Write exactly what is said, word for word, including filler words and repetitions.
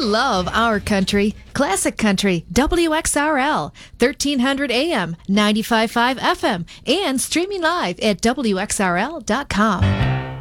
love our country. Classic Country, W X R L, thirteen hundred A M, ninety-five point five F M, and streaming live at W X R L dot com.